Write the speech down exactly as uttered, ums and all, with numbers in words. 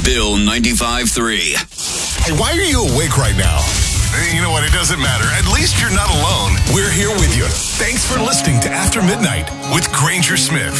Bill ninety-five three. Hey, why are you awake right now? You know what? It doesn't matter. At least you're not alone. We're here with you. Thanks for listening to After Midnight with Granger Smith.